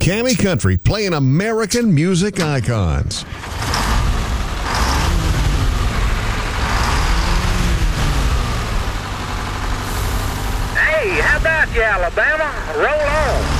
Cammy Country, playing American music icons. Hey, how about you, Alabama? Roll on.